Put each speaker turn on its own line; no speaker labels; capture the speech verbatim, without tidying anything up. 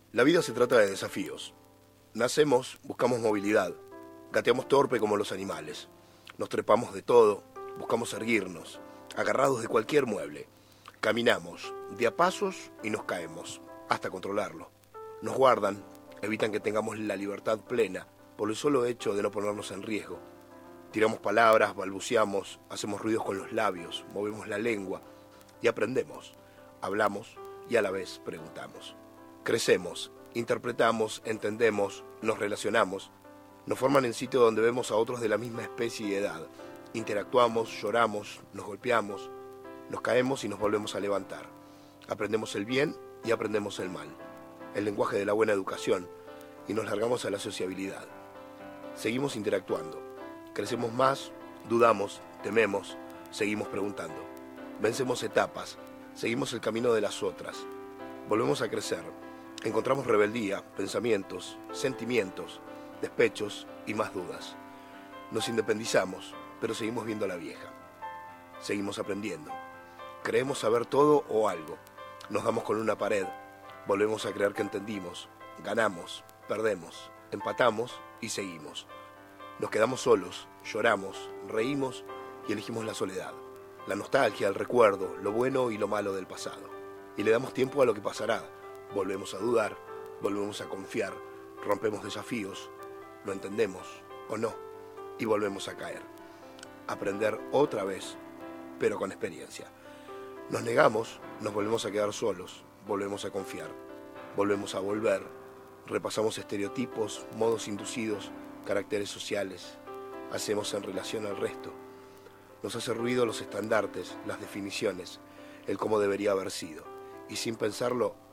La vida se trata de desafíos. Nacemos, buscamos movilidad, gateamos torpe como los animales. Nos trepamos de todo, buscamos erguirnos, agarrados de cualquier mueble. Caminamos, de a pasos y nos caemos, hasta controlarlo. Nos guardan, evitan que tengamos la libertad plena por el solo hecho de no ponernos en riesgo. Tiramos palabras, balbuceamos, hacemos ruidos con los labios, movemos la lengua y aprendemos. Hablamos y a la vez preguntamos. Crecemos, interpretamos, entendemos, nos relacionamos. Nos forman en sitio donde vemos a otros de la misma especie y edad. Interactuamos, lloramos, nos golpeamos, nos caemos y nos volvemos a levantar. Aprendemos el bien y aprendemos el mal. El lenguaje de la buena educación y nos largamos a la sociabilidad. Seguimos interactuando. Crecemos más, dudamos, tememos, seguimos preguntando. Vencemos etapas, seguimos el camino de las otras. Volvemos a crecer. Encontramos rebeldía, pensamientos, sentimientos, despechos y más dudas. Nos independizamos, pero seguimos viendo a la vieja. Seguimos aprendiendo. Creemos saber todo o algo. Nos damos con una pared. Volvemos a creer que entendimos. Ganamos, perdemos, empatamos y seguimos. Nos quedamos solos, lloramos, reímos y elegimos la soledad. La nostalgia, el recuerdo, lo bueno y lo malo del pasado. Y le damos tiempo a lo que pasará. Volvemos a dudar, volvemos a confiar, rompemos desafíos, lo entendemos o no, y volvemos a caer. Aprender otra vez, pero con experiencia. Nos negamos, nos volvemos a quedar solos, volvemos a confiar, volvemos a volver, repasamos estereotipos, modos inducidos, caracteres sociales, hacemos en relación al resto. Nos hace ruido los estandartes, las definiciones, el cómo debería haber sido, y sin pensarlo,